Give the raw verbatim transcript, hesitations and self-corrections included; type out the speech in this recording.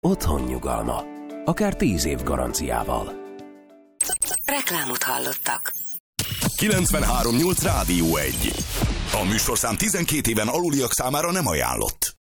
Otthon nyugalma. Akár tíz év garanciával. Reklámot hallottak. kilencvenhárom nyolc Rádió egy. A műsorszám tizenkét éven aluliak számára nem ajánlott.